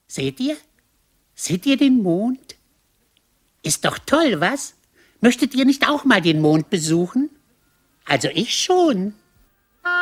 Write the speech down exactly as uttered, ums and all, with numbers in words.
Seht ihr? Seht ihr den Mond? Ist doch toll, was? Möchtet ihr nicht auch mal den Mond besuchen? Also ich schon.